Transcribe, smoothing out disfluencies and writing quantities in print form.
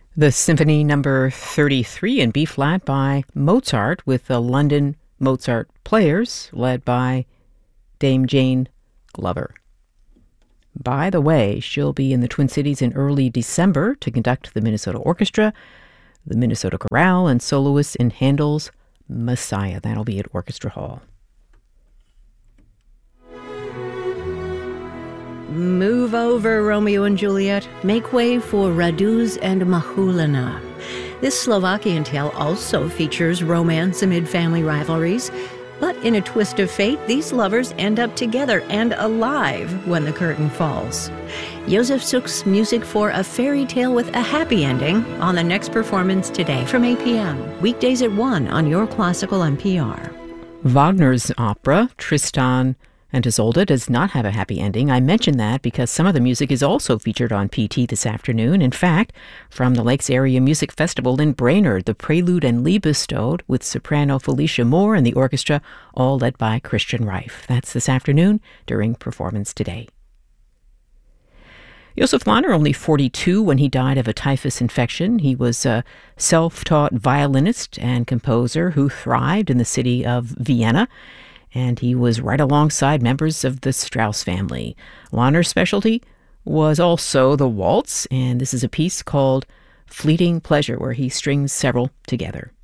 The Symphony Number 33 in B-flat by Mozart with the London Mozart Players led by Dame Jane Glover. By the way, she'll be in the Twin Cities in early December to conduct the Minnesota Orchestra, the Minnesota Chorale, and soloists in Handel's Messiah. That'll be at Orchestra Hall. Move over, Romeo and Juliet. Make way for Raduz and Mahulina. This Slovakian tale also features romance amid family rivalries. But in a twist of fate, these lovers end up together and alive when the curtain falls. Josef Suk's music for A Fairy Tale with a Happy Ending on the next performance today from 8 p.m. Weekdays at 1 on Your Classical NPR. Wagner's opera, Tristan and Isolde, does not have a happy ending. I mention that because some of the music is also featured on PT this afternoon. In fact, from the Lakes Area Music Festival in Brainerd, the Prelude and Liebestod with soprano Felicia Moore and the orchestra, all led by Christian Reif. That's this afternoon during Performance Today. Josef Lahner, only 42 when he died of a typhus infection. He was a self-taught violinist and composer who thrived in the city of Vienna, and he was right alongside members of the Strauss family. Lahner's specialty was also the waltz, and this is a piece called Fleeting Pleasure, where he strings several together.